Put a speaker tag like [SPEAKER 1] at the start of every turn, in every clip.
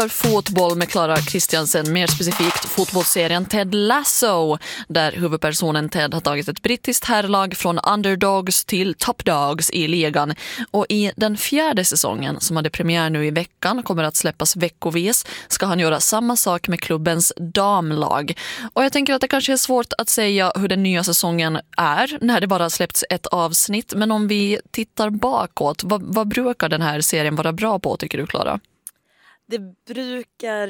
[SPEAKER 1] Fotboll med Clara Christiansen, mer specifikt fotbollsserien Ted Lasso, där huvudpersonen Ted har tagit ett brittiskt herrlag från underdogs till top dogs i ligan. Och i den 4:e säsongen, som hade premiär nu i veckan, kommer att släppas veckovis, ska han göra samma sak med klubbens damlag. Och jag tänker att det kanske är svårt att säga hur den nya säsongen är när det bara släppts ett avsnitt, men om vi tittar bakåt, vad brukar den här serien vara bra på, tycker du, Clara?
[SPEAKER 2] Det brukar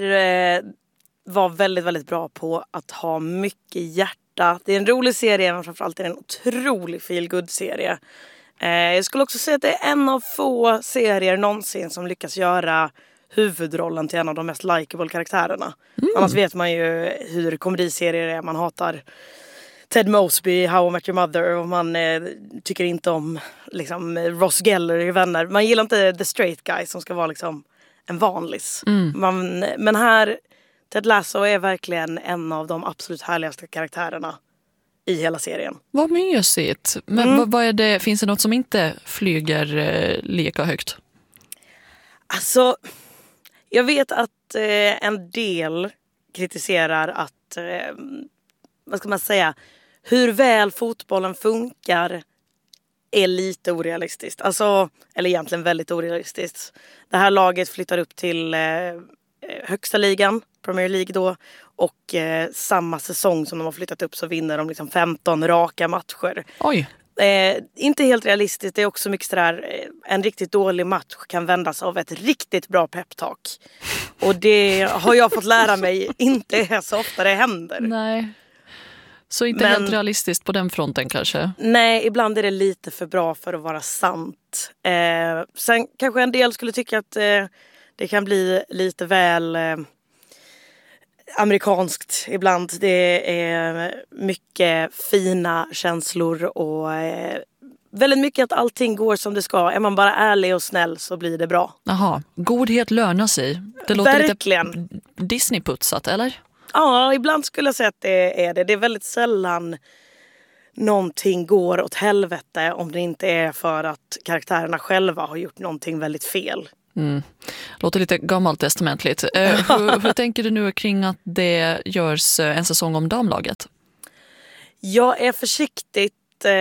[SPEAKER 2] vara väldigt, väldigt bra på att ha mycket hjärta. Det är en rolig serie, men framförallt är det en otrolig feel-good-serie. Jag skulle också säga att det är en av få serier någonsin som lyckas göra huvudrollen till en av de mest likeable karaktärerna. Annars vet man ju hur komediserier är. Man hatar Ted Mosby, How I Met Your Mother, och man tycker inte om liksom, Ross Geller i Vänner. Man gillar inte the straight guy som ska vara liksom en vanlis. Men här, Ted Lasso är verkligen en av de absolut härligaste karaktärerna i hela serien.
[SPEAKER 1] Vad mysigt. Men vad är det, finns det något som inte flyger lika högt?
[SPEAKER 2] Alltså, jag vet att en del kritiserar att, vad ska man säga, hur väl fotbollen funkar är lite orealistiskt. Alltså, eller egentligen väldigt orealistiskt. Det här laget flyttar upp till högsta ligan, Premier League då. Och samma säsong som de har flyttat upp så vinner de liksom 15 raka matcher.
[SPEAKER 1] Oj!
[SPEAKER 2] Inte helt realistiskt. Det är också mycket sådär, en riktigt dålig match kan vändas av ett riktigt bra peptalk. Och det har jag fått lära mig inte är så ofta det händer.
[SPEAKER 1] Nej. Så inte helt realistiskt på den fronten kanske?
[SPEAKER 2] Nej, ibland är det lite för bra för att vara sant. Sen kanske en del skulle tycka att det kan bli lite väl amerikanskt ibland. Det är mycket fina känslor och väldigt mycket att allting går som det ska. Är man bara ärlig och snäll så blir det bra.
[SPEAKER 1] Jaha, godhet lönar sig. Det låter
[SPEAKER 2] verkligen
[SPEAKER 1] lite Disney-putsat, eller?
[SPEAKER 2] Ja, ibland skulle jag säga att det är det. Det är väldigt sällan någonting går åt helvete om det inte är för att karaktärerna själva har gjort någonting väldigt fel.
[SPEAKER 1] Låter lite gammaltestamentligt. Hur tänker du nu kring att det görs en säsong om damlaget?
[SPEAKER 2] Jag är försiktigt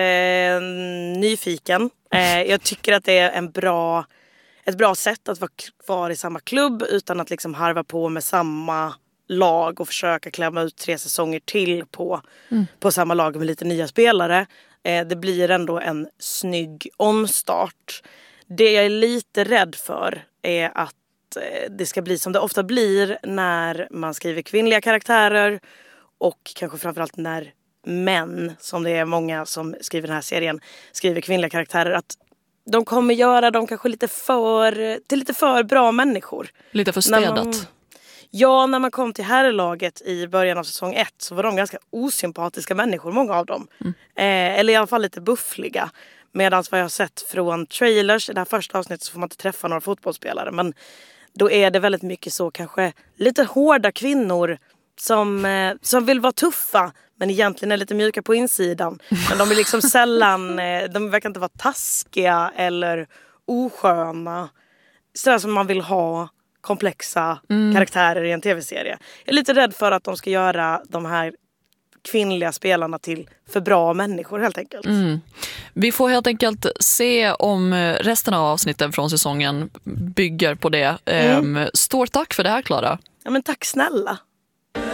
[SPEAKER 2] nyfiken. Jag tycker att det är ett bra sätt att vara kvar i samma klubb utan att liksom harva på med samma lag och försöka klämma ut 3 säsonger till på samma lag med lite nya spelare. Det blir ändå en snygg omstart. Det jag är lite rädd för är att det ska bli som det ofta blir när man skriver kvinnliga karaktärer och kanske framförallt när män, som det är många som skriver den här serien, skriver kvinnliga karaktärer, att de kommer göra dem kanske lite för bra människor.
[SPEAKER 1] Lite för städat.
[SPEAKER 2] När man kom till herrlaget i början av säsong 1 så var de ganska osympatiska människor, många av dem. Eller i alla fall lite buffliga. Medan vad jag har sett från trailers i det här första avsnittet så får man inte träffa några fotbollsspelare. Men då är det väldigt mycket så kanske lite hårda kvinnor som vill vara tuffa men egentligen är lite mjuka på insidan. Men de är liksom sällan, de verkar inte vara taskiga eller osköna. Sådär som man vill ha komplexa karaktärer i en tv-serie. Jag är lite rädd för att de ska göra de här kvinnliga spelarna till för bra människor helt enkelt.
[SPEAKER 1] Vi får helt enkelt se om resten av avsnitten från säsongen bygger på det. Stort tack för det här, Clara.
[SPEAKER 2] Ja, men tack snälla.